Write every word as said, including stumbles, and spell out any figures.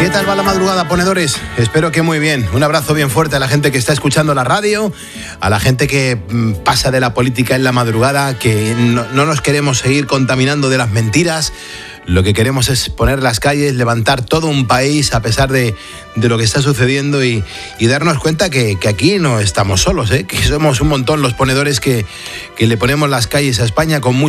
¿Qué tal va la madrugada, ponedores? Espero que muy bien. Un abrazo bien fuerte a la gente que está escuchando la radio, a la gente que mm, pasa de la política en la madrugada, que no, no nos queremos seguir contaminando de las mentiras. Lo que queremos es poner las calles, levantar todo un país a pesar de, de lo que está sucediendo y, y darnos cuenta que, que aquí no estamos solos, ¿eh? Que somos un montón los ponedores que, que le ponemos las calles a España con mucho